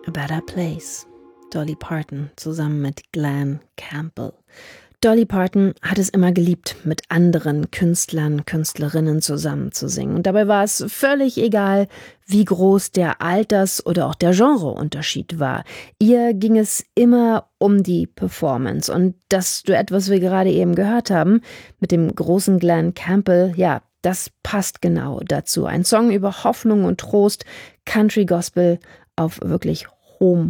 A Better Place. Dolly Parton zusammen mit Glen Campbell. Dolly Parton hat es immer geliebt, mit anderen Künstlern, Künstlerinnen zusammen zu singen. Und dabei war es völlig egal, wie groß der Alters- oder auch der Genreunterschied war. Ihr ging es immer um die Performance. Und das Duett, was wir gerade eben gehört haben, mit dem großen Glen Campbell, ja, das passt genau dazu. Ein Song über Hoffnung und Trost, Country Gospel auf wirklich hohem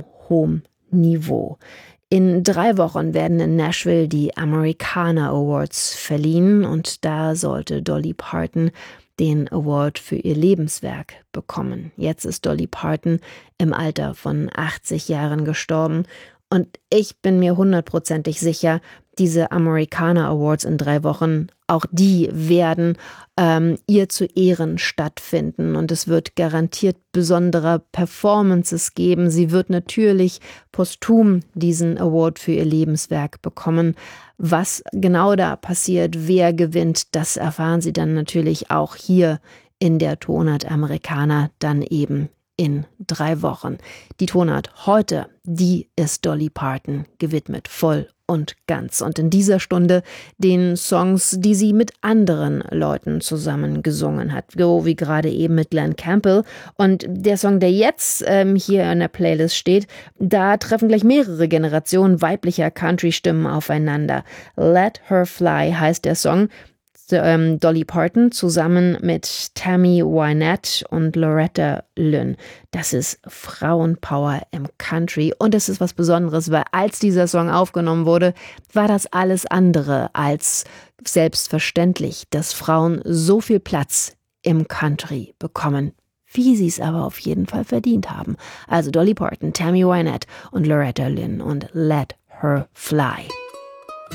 Niveau. In 3 Wochen werden in Nashville die Americana Awards verliehen und da sollte Dolly Parton den Award für ihr Lebenswerk bekommen. Jetzt ist Dolly Parton im Alter von 80 Jahren gestorben und ich bin mir 100%ig sicher, diese Americana Awards in 3 Wochen, auch die werden ihr zu Ehren stattfinden und es wird garantiert besondere Performances geben. Sie wird natürlich posthum diesen Award für ihr Lebenswerk bekommen. Was genau da passiert, wer gewinnt, das erfahren Sie dann natürlich auch hier in der Tonart Americana dann eben in 3 Wochen. Die Tonart heute, die ist Dolly Parton gewidmet, voll und ganz. Und in dieser Stunde den Songs, die sie mit anderen Leuten zusammen gesungen hat, so wie gerade eben mit Glen Campbell. Und der Song, der jetzt hier in der Playlist steht, da treffen gleich mehrere Generationen weiblicher Country-Stimmen aufeinander. Let Her Fly heißt der Song. Dolly Parton zusammen mit Tammy Wynette und Loretta Lynn. Das ist Frauenpower im Country und es ist was Besonderes, weil als dieser Song aufgenommen wurde, war das alles andere als selbstverständlich, dass Frauen so viel Platz im Country bekommen, wie sie es aber auf jeden Fall verdient haben. Also Dolly Parton, Tammy Wynette und Loretta Lynn und Let Her Fly.